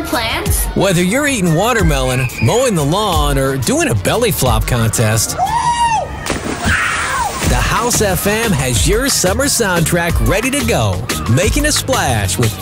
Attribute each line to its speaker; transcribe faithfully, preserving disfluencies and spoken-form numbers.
Speaker 1: plans?
Speaker 2: Whether you're eating watermelon, mowing the lawn, or doing a belly flop contest, the House F M has your summer soundtrack ready to go. Making a splash with